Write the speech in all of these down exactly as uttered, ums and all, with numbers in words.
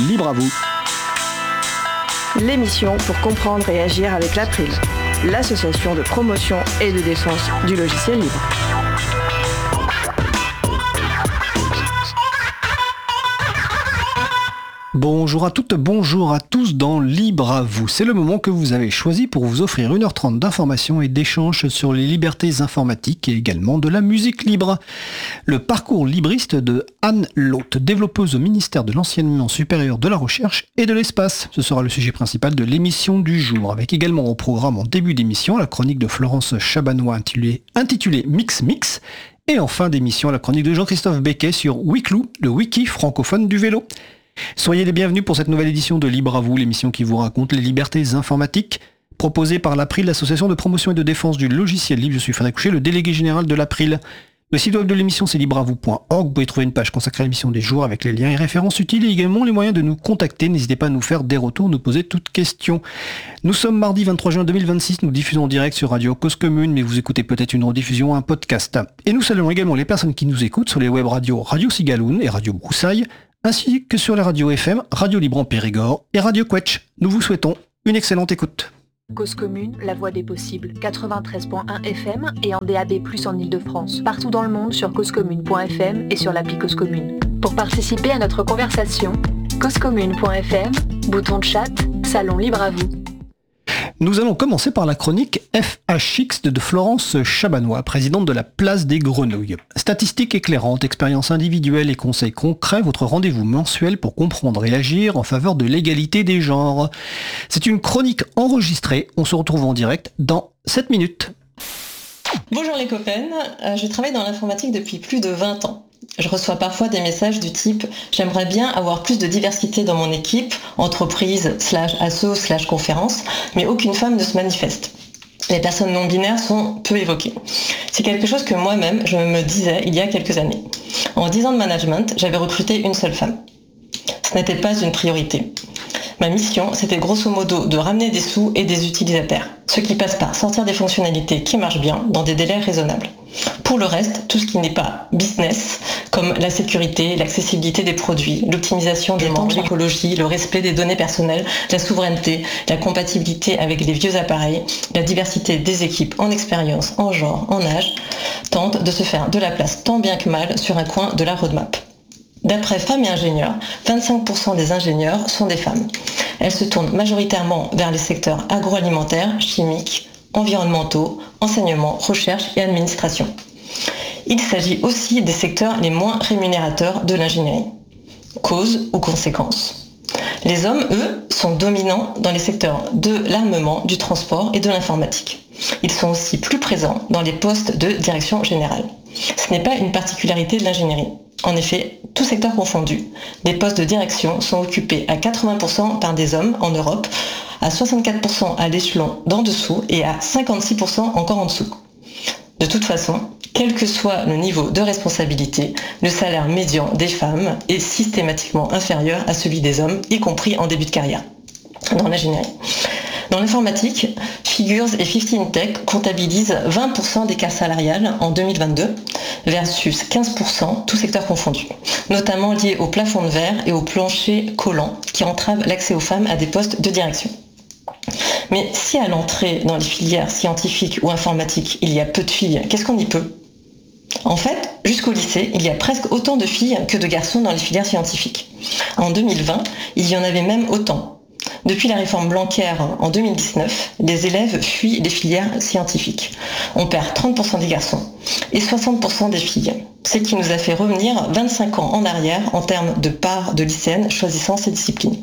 Libre à vous. L'émission pour comprendre et agir avec l'April, l'association de promotion et de défense du logiciel libre. Bonjour à toutes, bonjour à tous dans Libre à vous. C'est le moment que vous avez choisi pour vous offrir une heure trente d'informations et d'échanges sur les libertés informatiques et également de la musique libre. Le parcours libriste de Anne Loth, développeuse au ministère de l'Enseignement supérieur de la Recherche et de l'Espace. Ce sera le sujet principal de l'émission du jour, avec également au programme en début d'émission la chronique de Florence Chabanois intitulée, intitulée Mix Mix. Et en fin d'émission la chronique de Jean-Christophe Becquet sur Wikilou, le wiki francophone du vélo. Soyez les bienvenus pour cette nouvelle édition de Libre à vous, l'émission qui vous raconte les libertés informatiques, proposée par l'April, l'association de promotion et de défense du logiciel libre. Je suis Frédéric Couchet, le délégué général de l'April. Le site web de l'émission, c'est libre à vous point org. Vous pouvez trouver une page consacrée à l'émission des jours avec les liens et références utiles et également les moyens de nous contacter. N'hésitez pas à nous faire des retours, nous poser toutes questions. Nous sommes mardi vingt-trois juin deux mille vingt-six, nous diffusons en direct sur Radio Cause Commune, mais vous écoutez peut-être une rediffusion, un podcast. Et nous saluons également les personnes qui nous écoutent sur les web radios Radio Cigaloun et Radio Broussailles, ainsi que sur les radios F M, Radio Libre en Périgord et Radio Quetch. Nous vous souhaitons une excellente écoute. Cause Commune, la voix des possibles, quatre-vingt-treize virgule un F M et en D A B plus, en Ile-de-France. Partout dans le monde sur cause commune point f m et sur l'appli Cause Commune. Pour participer à notre conversation, cause commune point f m, bouton de chat, salon libre à vous. Nous allons commencer par la chronique F H X de Florence Chabanois, présidente de la Place des Grenouilles. Statistiques éclairantes, expériences individuelles et conseils concrets, votre rendez-vous mensuel pour comprendre et agir en faveur de l'égalité des genres. C'est une chronique enregistrée, on se retrouve en direct dans sept minutes. Bonjour les copains, je travaille dans l'informatique depuis plus de vingt ans. Je reçois parfois des messages du type « J'aimerais bien avoir plus de diversité dans mon équipe, entreprise, slash asso, slash conférence, mais aucune femme ne se manifeste. » Les personnes non-binaires sont peu évoquées. C'est quelque chose que moi-même, je me disais il y a quelques années. En dix ans de management, j'avais recruté une seule femme. Ce n'était pas une priorité. Ma mission, c'était grosso modo de ramener des sous et des utilisateurs, ce qui passe par sortir des fonctionnalités qui marchent bien dans des délais raisonnables. Pour le reste, tout ce qui n'est pas business, comme la sécurité, l'accessibilité des produits, l'optimisation des temps, l'écologie, le respect des données personnelles, la souveraineté, la compatibilité avec les vieux appareils, la diversité des équipes en expérience, en genre, en âge, tente de se faire de la place tant bien que mal sur un coin de la roadmap. D'après Femmes et Ingénieurs, vingt-cinq pour cent des ingénieurs sont des femmes. Elles se tournent majoritairement vers les secteurs agroalimentaires, chimiques, environnementaux, enseignement, recherche et administration. Il s'agit aussi des secteurs les moins rémunérateurs de l'ingénierie. Cause ou conséquence ? Les hommes, eux, sont dominants dans les secteurs de l'armement, du transport et de l'informatique. Ils sont aussi plus présents dans les postes de direction générale. Ce n'est pas une particularité de l'ingénierie. En effet, tout secteur confondu, les postes de direction sont occupés à quatre-vingts pour cent par des hommes en Europe, à soixante-quatre pour cent à l'échelon d'en dessous et à cinquante-six pour cent encore en dessous. De toute façon, quel que soit le niveau de responsabilité, le salaire médian des femmes est systématiquement inférieur à celui des hommes, y compris en début de carrière, dans l'ingénierie. Dans l'informatique, Figures et quinze Tech comptabilisent vingt pour cent d'écart salarial en deux mille vingt-deux versus quinze pour cent tout secteur confondu, notamment lié au plafond de verre et au plancher collant qui entravent l'accès aux femmes à des postes de direction. Mais si à l'entrée dans les filières scientifiques ou informatiques, il y a peu de filles, qu'est-ce qu'on y peut ? En fait, jusqu'au lycée, il y a presque autant de filles que de garçons dans les filières scientifiques. En deux mille vingt, il y en avait même autant. Depuis la réforme Blanquer en deux mille dix-neuf, les élèves fuient les filières scientifiques. On perd trente pour cent des garçons et soixante pour cent des filles. Ce qui nous a fait revenir vingt-cinq ans en arrière en termes de part de lycéennes choisissant ces disciplines.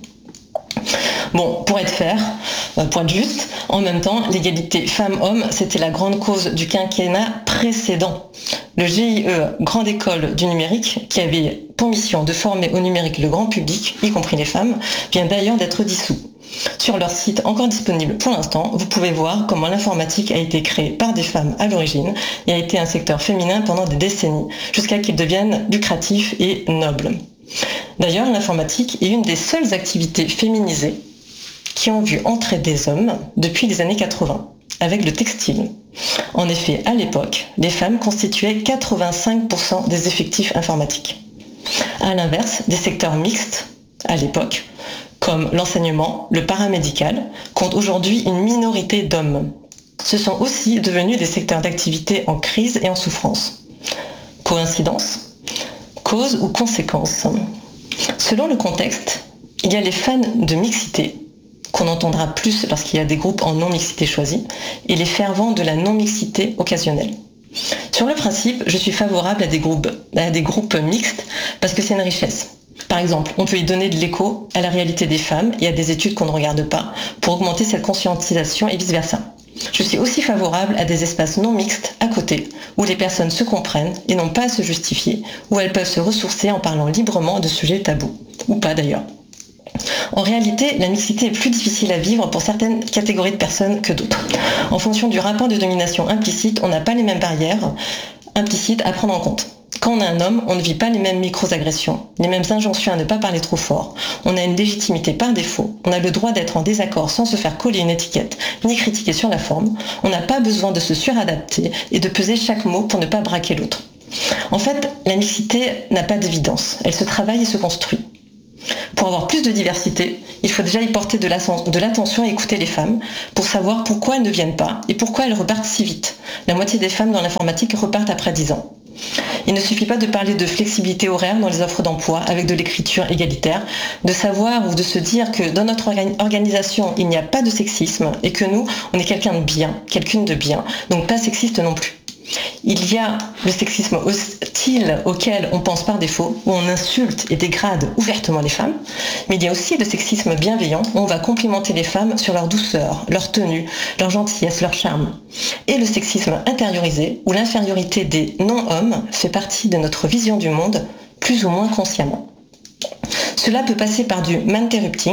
Bon, pour être fair, pour être juste, en même temps, l'égalité femmes-hommes, c'était la grande cause du quinquennat précédent. Le G I E, Grande École du Numérique, qui avait pour mission de former au numérique le grand public, y compris les femmes, vient d'ailleurs d'être dissous. Sur leur site, encore disponible pour l'instant, vous pouvez voir comment l'informatique a été créée par des femmes à l'origine et a été un secteur féminin pendant des décennies, jusqu'à qu'il devienne lucratif et noble. D'ailleurs, l'informatique est une des seules activités féminisées qui ont vu entrer des hommes depuis les années quatre-vingts, avec le textile. En effet, à l'époque, les femmes constituaient quatre-vingt-cinq pour cent des effectifs informatiques. À l'inverse, des secteurs mixtes, à l'époque, comme l'enseignement, le paramédical, comptent aujourd'hui une minorité d'hommes. Ce sont aussi devenus des secteurs d'activité en crise et en souffrance. Coïncidence ? Cause ou conséquence ? Selon le contexte, il y a les fans de mixité, qu'on entendra plus lorsqu'il y a des groupes en non-mixité choisis, et les fervents de la non-mixité occasionnelle. Sur le principe, je suis favorable à des groupes, à des groupes mixtes parce que c'est une richesse. Par exemple, on peut y donner de l'écho à la réalité des femmes et à des études qu'on ne regarde pas pour augmenter cette conscientisation et vice-versa. Je suis aussi favorable à des espaces non mixtes à côté, où les personnes se comprennent et n'ont pas à se justifier, où elles peuvent se ressourcer en parlant librement de sujets tabous, ou pas d'ailleurs. En réalité, la mixité est plus difficile à vivre pour certaines catégories de personnes que d'autres. En fonction du rapport de domination implicite, on n'a pas les mêmes barrières implicites à prendre en compte. Quand on est un homme, on ne vit pas les mêmes micro-agressions, les mêmes injonctions à ne pas parler trop fort. On a une légitimité par défaut, on a le droit d'être en désaccord sans se faire coller une étiquette, ni critiquer sur la forme. On n'a pas besoin de se suradapter et de peser chaque mot pour ne pas braquer l'autre. En fait, la mixité n'a pas d'évidence, elle se travaille et se construit. Pour avoir plus de diversité, il faut déjà y porter de l'attention et écouter les femmes pour savoir pourquoi elles ne viennent pas et pourquoi elles repartent si vite. La moitié des femmes dans l'informatique repartent après dix ans. Il ne suffit pas de parler de flexibilité horaire dans les offres d'emploi avec de l'écriture égalitaire, de savoir ou de se dire que dans notre organisation, il n'y a pas de sexisme et que nous, on est quelqu'un de bien, quelqu'une de bien, donc pas sexiste non plus. Il y a le sexisme hostile auquel on pense par défaut, où on insulte et dégrade ouvertement les femmes, mais il y a aussi le sexisme bienveillant, où on va complimenter les femmes sur leur douceur, leur tenue, leur gentillesse, leur charme. Et le sexisme intériorisé, où l'infériorité des non-hommes fait partie de notre vision du monde, plus ou moins consciemment. Cela peut passer par du manterrupting,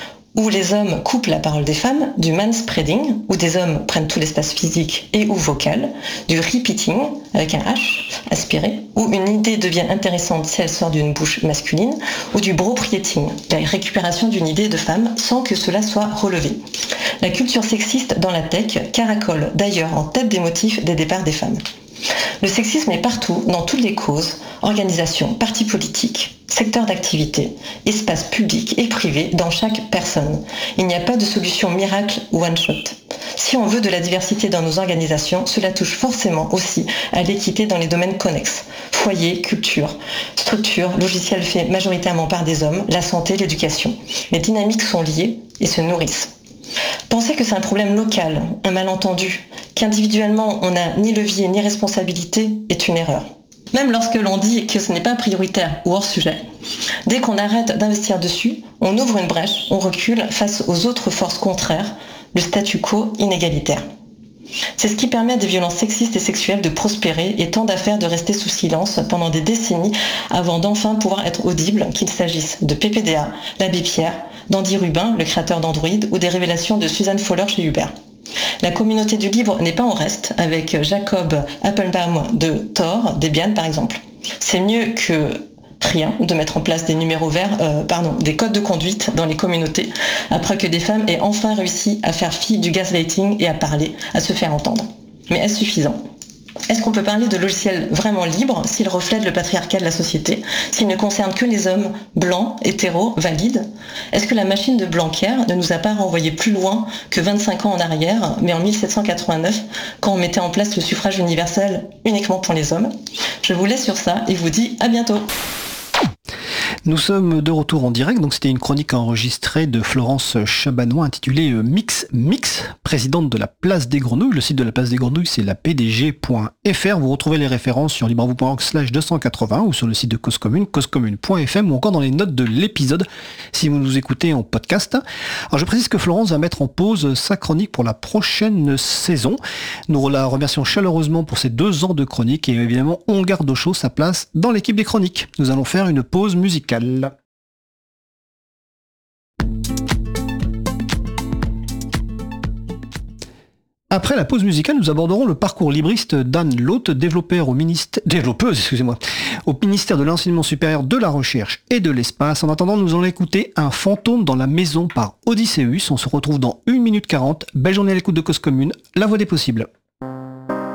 où les hommes coupent la parole des femmes, du manspreading, où des hommes prennent tout l'espace physique et ou vocal, du repeating, avec un H, aspiré, où une idée devient intéressante si elle sort d'une bouche masculine, ou du broprieting, la récupération d'une idée de femme sans que cela soit relevé. La culture sexiste dans la tech caracole d'ailleurs en tête des motifs des départs des femmes. Le sexisme est partout, dans toutes les causes, organisations, partis politiques, secteurs d'activité, espaces publics et privés, dans chaque personne. Il n'y a pas de solution miracle ou one-shot. Si on veut de la diversité dans nos organisations, cela touche forcément aussi à l'équité dans les domaines connexes. Foyer, culture, structure, logiciel fait majoritairement par des hommes, la santé, l'éducation. Les dynamiques sont liées et se nourrissent. Penser que c'est un problème local, un malentendu, qu'individuellement on n'a ni levier ni responsabilité est une erreur. Même lorsque l'on dit que ce n'est pas prioritaire ou hors sujet, dès qu'on arrête d'investir dessus, on ouvre une brèche, on recule face aux autres forces contraires, le statu quo inégalitaire. C'est ce qui permet à des violences sexistes et sexuelles de prospérer et tant d'affaires de rester sous silence pendant des décennies avant d'enfin pouvoir être audibles, qu'il s'agisse de P P D A, l'abbé Pierre, d'Andy Rubin, le créateur d'Android, ou des révélations de Suzanne Fowler chez Uber. La communauté du livre n'est pas en reste, avec Jacob Appelbaum de Tor, Debian par exemple. C'est mieux que rien de mettre en place des numéros verts, euh, pardon, des codes de conduite dans les communautés, après que des femmes aient enfin réussi à faire fi du gaslighting et à parler, à se faire entendre. Mais est-ce suffisant ? Est-ce qu'on peut parler de logiciels vraiment libres s'ils reflètent le patriarcat de la société, s'ils ne concernent que les hommes blancs, hétéros, valides ? Est-ce que la machine de Blanquer ne nous a pas renvoyé plus loin que vingt-cinq ans en arrière, mais en mille sept cent quatre-vingt-neuf, quand on mettait en place le suffrage universel uniquement pour les hommes ? Je vous laisse sur ça et vous dis à bientôt. Nous sommes de retour en direct, donc c'était une chronique enregistrée de Florence Chabanois intitulée Mix Mix, présidente de la Place des Grenouilles. Le site de la Place des Grenouilles, c'est la p d g point f r. Vous retrouvez les références sur libre à vous point org slash deux cent quatre-vingts ou sur le site de Cause Commune, cause commune point f m ou encore dans les notes de l'épisode si vous nous écoutez en podcast. Alors je précise que Florence va mettre en pause sa chronique pour la prochaine saison. Nous la remercions chaleureusement pour ces deux ans de chronique et évidemment on garde au chaud sa place dans l'équipe des chroniques. Nous allons faire une pause musicale. Après la pause musicale, nous aborderons le parcours libriste d'Anne Loth, développeur au ministère, développeuse, excusez-moi, au ministère de l'Enseignement supérieur, de la Recherche et de l'Espace. En attendant, nous allons écouter Un fantôme dans la maison par Odysseus. On se retrouve dans une minute quarante. Belle journée à l'écoute de Cause Commune, la voix des possibles.